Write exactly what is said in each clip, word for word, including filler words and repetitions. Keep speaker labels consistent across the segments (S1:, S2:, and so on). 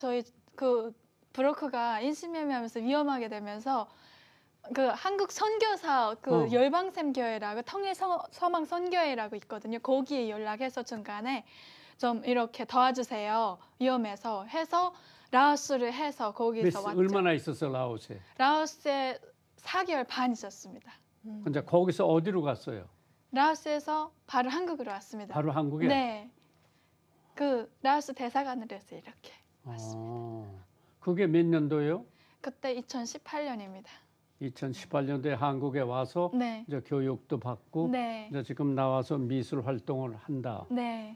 S1: 저희 그 브로커가 인신매매하면서 위험하게 되면서 그 한국 선교사 그
S2: 어.
S1: 열방샘 교회라고 통일 서, 서망 선교회라고 있거든요. 거기에 연락해서 중간에 좀 이렇게 도와주세요. 위험해서 해서 라오스를 해서 거기서
S2: 몇,
S1: 왔죠.
S2: 얼마나 있었어 라오스에?
S1: 라오스에 사 개월 반 있었습니다.
S2: 음. 근데 거기서 어디로 갔어요?
S1: 라오스에서 바로 한국으로 왔습니다.
S2: 바로 한국에?
S1: 네. 그 라오스 대사관으로 해서 이렇게 왔습니다.
S2: 어, 그게 몇 년도예요?
S1: 그때 이천십팔 년입니다.
S2: 이천십팔 년도에 한국에 와서
S1: 네.
S2: 이제 교육도 받고
S1: 네.
S2: 이제 지금 나와서 미술 활동을 한다.
S1: 네.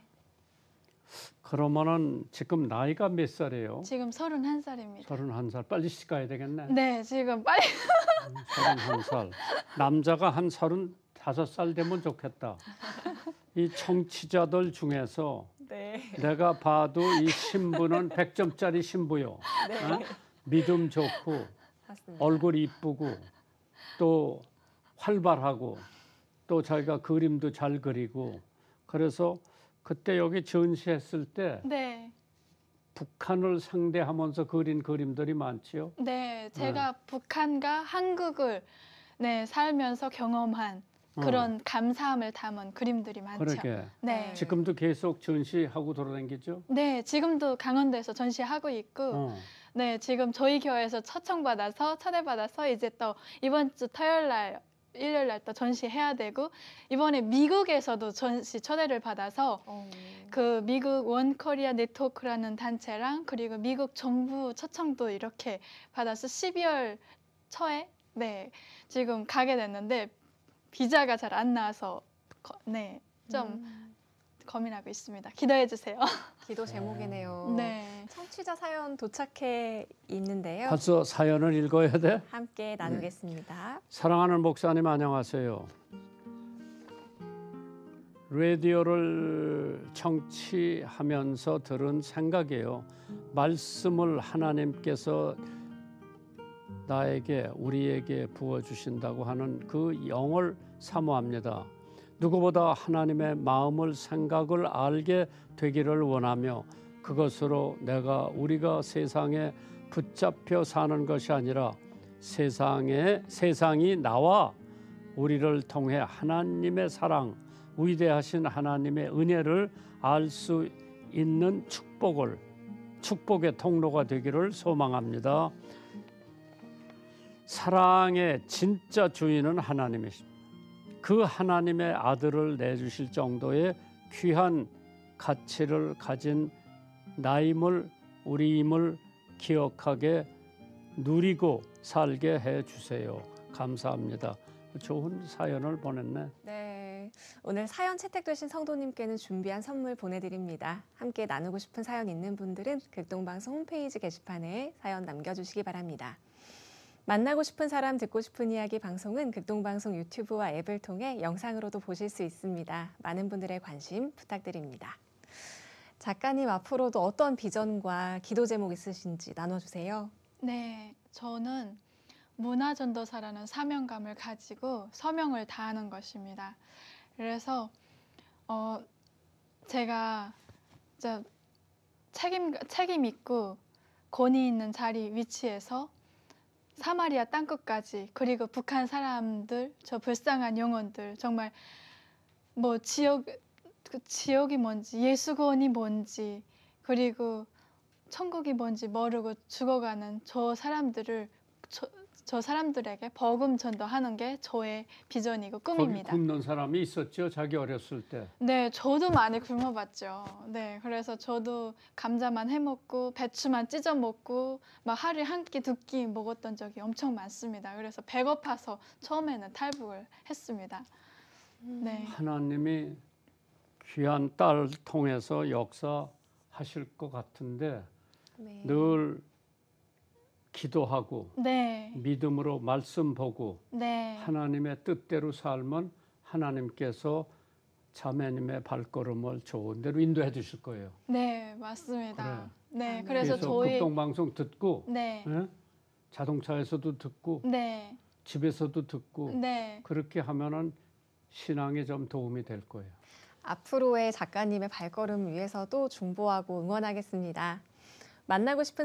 S2: 그러면은 지금 나이가 몇 살이에요?
S1: 지금 서른한 살입니다.
S2: 서른한 살. 빨리 시집 가야 되겠네.
S1: 네, 지금 빨리.
S2: 서른한 살. 남자가 한 서른다섯 살 되면 좋겠다. 이 청취자들 중에서
S3: 네.
S2: 내가 봐도 이 신부는 백 점짜리 신부요.
S3: 네.
S2: 어? 믿음 좋고
S3: 맞습니다.
S2: 얼굴 이쁘고 또 활발하고 또 자기가 그림도 잘 그리고 그래서 그때 여기 전시했을 때
S1: 네.
S2: 북한을 상대하면서 그린 그림들이 많지요.
S1: 네, 제가 북한과 한국을 네, 살면서 경험한 그런 감사함을 담은 그림들이 많죠.
S2: 그러게.
S1: 네.
S2: 지금도 계속 전시하고 돌아다니죠?
S1: 네, 지금도 강원도에서 전시하고 있고
S2: 어.
S1: 네, 지금 저희 교회에서 초청받아서 초대받아서 이제 또 이번 주 토요일 날 일요일 날 또 전시해야 되고 이번에 미국에서도 전시 초대를 받아서
S3: 어.
S1: 그 미국 원 코리아 네트워크라는 단체랑 그리고 미국 정부 초청도 이렇게 받아서 십이월 초에 네, 지금 가게 됐는데 비자가 잘 안 나와서 네, 좀
S3: 음.
S1: 고민하고 있습니다. 기도해 주세요.
S3: 기도 제목이네요.
S1: 네.
S3: 청취자 사연 도착해 있는데요.
S2: 벌써 사연을 읽어야 돼?
S3: 함께 나누겠습니다.
S2: 사랑하는 목사님 안녕하세요. 라디오를 청취하면서 들은 생각이에요. 말씀을 하나님께서 나에게 우리에게 부어주신다고 하는 그 영을 사모합니다. 누구보다 하나님의 마음을 생각을 알게 되기를 원하며 그것으로 내가 우리가 세상에 붙잡혀 사는 것이 아니라 세상에 세상이 나와 우리를 통해 하나님의 사랑, 위대하신 하나님의 은혜를 알 수 있는 축복을 축복의 통로가 되기를 소망합니다. 사랑의 진짜 주인은 하나님이십니다. 그 하나님의 아들을 내주실 정도의 귀한 가치를 가진 나임을 우리임을 기억하게 누리고 살게 해주세요. 감사합니다. 좋은 사연을 보냈네.
S3: 네, 오늘 사연 채택되신 성도님께는 준비한 선물 보내드립니다. 함께 나누고 싶은 사연 있는 분들은 극동방송 홈페이지 게시판에 사연 남겨주시기 바랍니다. 만나고 싶은 사람 듣고 싶은 이야기 방송은 극동방송 유튜브와 앱을 통해 영상으로도 보실 수 있습니다. 많은 분들의 관심 부탁드립니다. 작가님 앞으로도 어떤 비전과 기도 제목 있으신지 나눠주세요.
S1: 네, 저는 문화전도사라는 사명감을 가지고 서명을 다하는 것입니다. 그래서 어, 제가 진짜 책임, 책임 있고 권위 있는 자리 위치에서 사마리아 땅끝까지 그리고 북한 사람들, 저 불쌍한 영혼들 정말 뭐 지역, 그 지역이 뭔지 예수권이 뭔지 그리고 천국이 뭔지 모르고 죽어가는 저 사람들을 저, 저 사람들에게 복음 전도하는 게 저의 비전이고 꿈입니다.
S2: 거기 굶는 사람이 있었죠, 자기 어렸을 때.
S1: 네, 저도 많이 굶어봤죠. 네, 그래서 저도 감자만 해먹고 배추만 찢어 먹고 막 하루에 한 끼, 두 끼 먹었던 적이 엄청 많습니다. 그래서 배고파서 처음에는 탈북을 했습니다. 네,
S2: 하나님이 귀한 딸 통해서 역사하실 것 같은데
S3: 네.
S2: 늘 기도하고
S1: 네,
S2: 믿음으로 말씀 보고
S1: 네,
S2: 하나님의 뜻대로 살면 하나님께서 자매님의 발걸음을 좋은 대로 인도해 주실 거예요.
S1: 네, 맞습니다.
S2: 그래요.
S1: 네,
S3: 아멘.
S1: 그래서 저희
S2: 극동방송 듣고
S1: 네,
S2: 예? 자동차에서도 듣고
S1: 네,
S2: 집에서도 듣고
S1: 네,
S2: 그렇게 하면은 신앙에 좀 도움이 될 거예요.
S3: 앞으로의 작가님의 발걸음 위해서도 중보하고 응원하겠습니다. 만나고 싶은